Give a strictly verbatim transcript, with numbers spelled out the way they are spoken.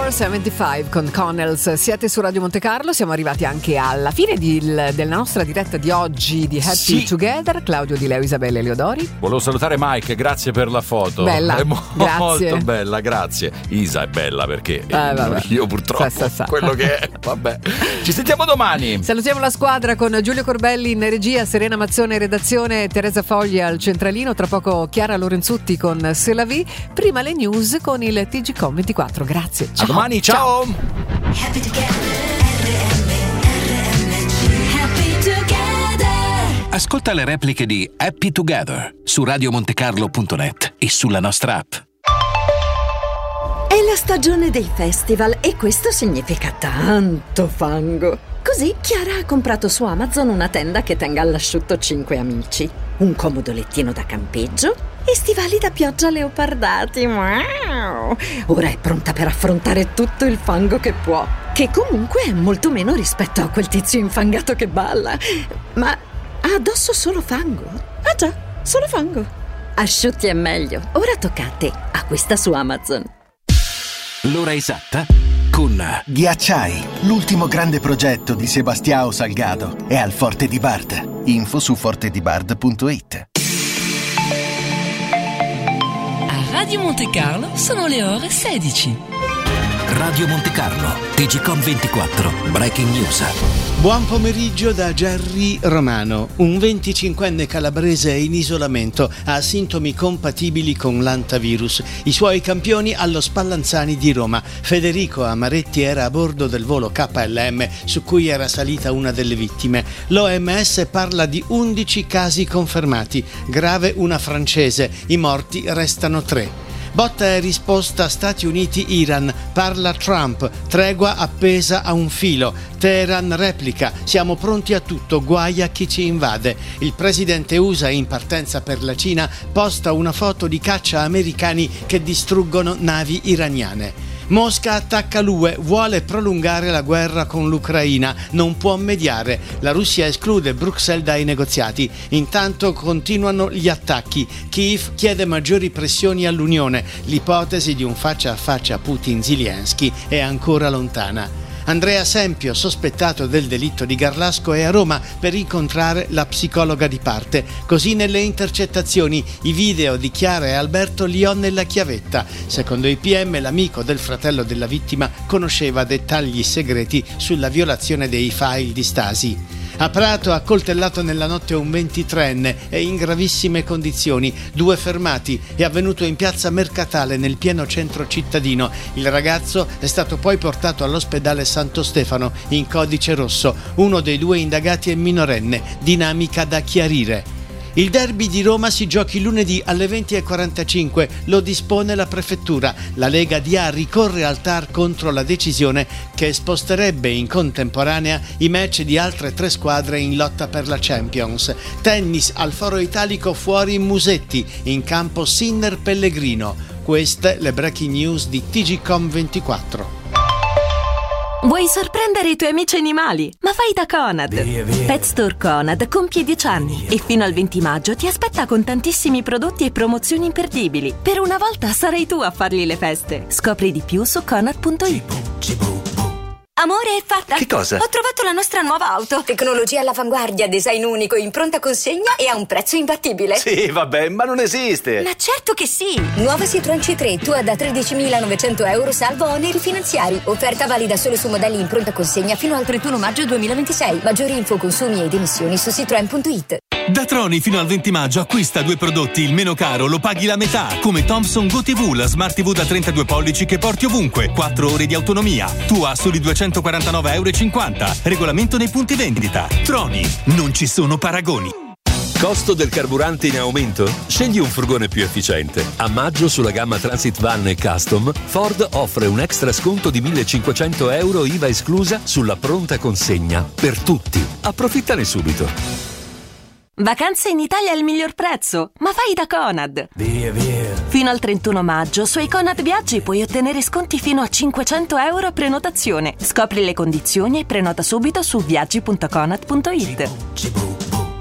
settantacinque con Connells. Siete su Radio Monte Carlo, siamo arrivati anche alla fine di, della nostra diretta di oggi di Happy sì. Together. Claudio Di Leo, Isabella Eleodori. Volevo salutare Mike, grazie per la foto. Bella, è mo- grazie. molto bella, grazie. Isa è bella perché eh, io purtroppo sa, sa, sa. quello che è, vabbè. Ci sentiamo domani. Salutiamo la squadra con Giulio Corbelli in regia, Serena Mazzone in redazione, Teresa Foglia al centralino, tra poco Chiara Lorenzutti con Se la Vi, prima le news con il T G Com ventiquattro. Grazie. Ciao. A domani, ciao. ciao. Happy together, R M, R M G, happy together. Ascolta le repliche di Happy Together su radio montecarlo punto net e sulla nostra app. È la stagione dei festival e questo significa tanto fango. Così Chiara ha comprato su Amazon una tenda che tenga all'asciutto cinque amici, un comodo lettino da campeggio e stivali da pioggia leopardati. Wow! Ora è pronta per affrontare tutto il fango che può, che comunque è molto meno rispetto a quel tizio infangato che balla. Ma ha addosso solo fango? Ah già, solo fango. Asciutti è meglio. Ora tocca a te. Acquista su Amazon. L'ora esatta con Ghiacciai, l'ultimo grande progetto di Sebastião Salgado, è al Forte di Bard. Info su forte di bard punto it. A Radio Monte Carlo sono le ore sedici. Radio Monte Carlo, T G Com ventiquattro, Breaking News. Buon pomeriggio da Gerry Romano. Un venticinquenne calabrese in isolamento ha sintomi compatibili con l'antavirus. I suoi campioni allo Spallanzani di Roma. Federico Amaretti era a bordo del volo K L M su cui era salita una delle vittime. L'O M S parla di undici casi confermati. Grave una francese. I morti restano tre. Botta e risposta Stati Uniti-Iran, parla Trump, tregua appesa a un filo. Teheran replica, siamo pronti a tutto, guai a chi ci invade. Il presidente U S A in partenza per la Cina posta una foto di caccia americani che distruggono navi iraniane. Mosca attacca l'U E, vuole prolungare la guerra con l'Ucraina, non può mediare. La Russia esclude Bruxelles dai negoziati. Intanto continuano gli attacchi. Kiev chiede maggiori pressioni all'Unione. L'ipotesi di un faccia a faccia Putin-Zelensky è ancora lontana. Andrea Sempio, sospettato del delitto di Garlasco, è a Roma per incontrare la psicologa di parte. Così nelle intercettazioni i video di Chiara e Alberto li ho nella chiavetta. Secondo i P M l'amico del fratello della vittima conosceva dettagli segreti sulla violazione dei file di Stasi. A Prato ha coltellato nella notte un ventitreenne, è in gravissime condizioni. Due fermati, è avvenuto in piazza Mercatale nel pieno centro cittadino. Il ragazzo è stato poi portato all'ospedale Santo Stefano in codice rosso. Uno dei due indagati è minorenne, dinamica da chiarire. Il derby di Roma si giochi lunedì alle venti e quarantacinque, lo dispone la prefettura. La Lega D A ricorre al T A R contro la decisione che sposterebbe in contemporanea i match di altre tre squadre in lotta per la Champions. Tennis al Foro Italico fuori Musetti, in campo Sinner Pellegrino. Queste le breaking news di T G Com ventiquattro. Vuoi sorprendere i tuoi amici animali? Ma vai da Conad! Via, via. Pet Store Conad compie dieci anni e fino al venti maggio ti aspetta con tantissimi prodotti e promozioni imperdibili. Per una volta sarai tu a fargli le feste. Scopri di più su conad punto it. Amore, è fatta! Che cosa? Ho trovato la nostra nuova auto. Tecnologia all'avanguardia, design unico, in pronta consegna e a un prezzo imbattibile. Sì, vabbè, ma non esiste! Ma certo che sì! Nuova Citroën C tre, tua da tredicimilanovecento euro salvo oneri finanziari. Offerta valida solo su modelli in pronta consegna fino al trentuno maggio duemilaventisei. Maggiori info, consumi ed emissioni su citroen punto it. Da Troni fino al venti maggio acquista due prodotti, il meno caro lo paghi la metà, come Thomson Go T V, la Smart T V da trentadue pollici che porti ovunque, quattro ore di autonomia. Tu a soli duecentoquarantanove euro e cinquanta. Regolamento nei punti vendita. Troni, non ci sono paragoni. Costo del carburante in aumento? Scegli un furgone più efficiente. A maggio sulla gamma Transit Van e Custom, Ford offre un extra sconto di millecinquecento euro I V A esclusa sulla pronta consegna per tutti. Approfittane subito. Vacanze in Italia al miglior prezzo, ma vai da Conad! Via, via. Fino al trentuno maggio sui Conad Viaggi puoi ottenere sconti fino a cinquecento euro a prenotazione. Scopri le condizioni e prenota subito su viaggi punto conad punto it.